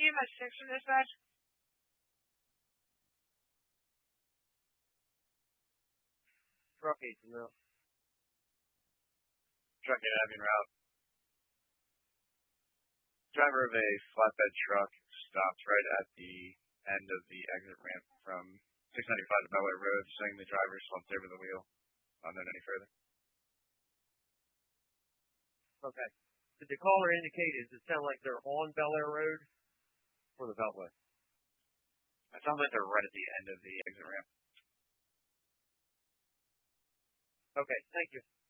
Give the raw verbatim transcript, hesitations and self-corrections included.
E M S six from dispatch. Truck eight to zero. Truck eight having route. Driver of a flatbed truck stopped right at the end of the exit ramp from six ninety-five to Bellway Road, saying the driver slumped over the wheel. Not known any further. Okay. Did the caller indicate, does it sound like they're on Bel Air Road or the Beltway? It sounds like they're right at the end of the exit ramp. Okay, thank you.